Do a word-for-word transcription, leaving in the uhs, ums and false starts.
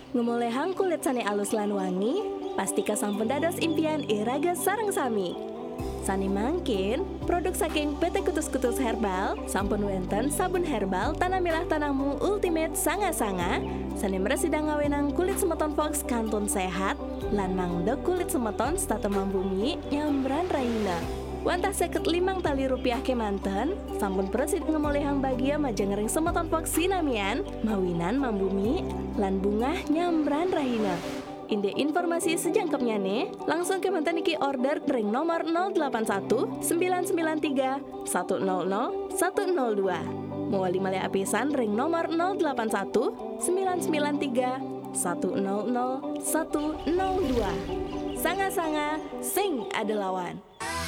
Ngemolehang kulit sani alus lan wangi, pastika sampun dados impian iraga sareng sami. Sani mangkin, produk saking P T Kutus-Kutus Herbal, sampun wenten sabun herbal tanah milah tanahmu ultimate sanga-sanga, sani meresidang ngawenang kulit semeton Fox kantun sehat, lan mangdek kulit semeton statu mambumi nyambran raina. Wantah seket limang tali rupiah kemanten, sampun presid ngemolehang bagia majengering semeton Fox sinamian, mawinan mambumi, lan bungah nyambran rahina. Inde informasi sejangkepnya nih, langsung ke mantan iki order ring nomor nol delapan satu sembilan sembilan tiga satu nol nol satu nol dua. Mewali malih apisan ring nomor nol delapan satu sembilan sembilan tiga satu nol nol satu nol dua. Sanga-sanga sing ada lawan.